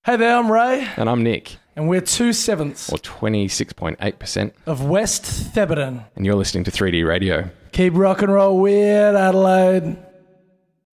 Hey there, I'm Ray, And I'm Nick, and we're 2/7 or 26.8%, of West Theberton. and you're listening to 3D Radio. Keep rock and roll weird, Adelaide.